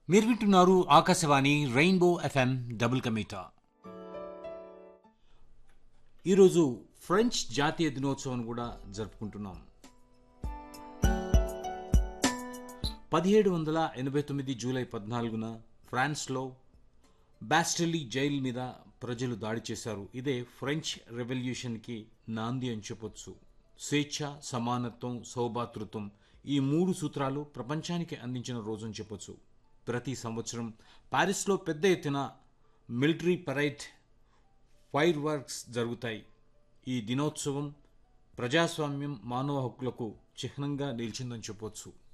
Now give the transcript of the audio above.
మీరు వింటున్నారు Akashvani rainbow FM double కమీటా. ఈరోజు ఫ్రెంచ్ జాతీయ దినోత్సవం కూడా జరుపుకుంటున్నాం. 1789 జూలై 14న ఫ్రాన్స్లో బాస్టిల్లీ జైలు మీద ప్రజలు దాడి చేశారు. ఇదే ఫ్రెంచ్ రెవల్యూషన్కి నాంది అని చెప్పొచ్చు. స్వేచ్ఛ, సమానత్వం, సౌభాతృత్వం ఈ 3 సూత్రాలు ప్రపంచానికి అందించిన రోజు అని చెప్పొచ్చు. ప్రతి సంవత్సరం ప్యారిస్లో పెద్ద ఎత్తున మిలిటరీ పరేడ్, ఫైర్ వర్క్స్ జరుగుతాయి. ఈ దినోత్సవం ప్రజాస్వామ్యం, మానవ హక్కులకు చిహ్నంగా నిలిచిందని చెప్పొచ్చు.